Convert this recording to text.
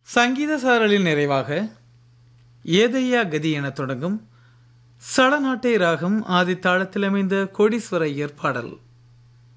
சங்கீத சாரலின் நிறைவாக ஏதையா கதி என தொடங்கும் சடநாட்டை ராகம் ஆதி தாளத்தில் அமைந்த கோடீஸ்வர ஐயர் பாடல்.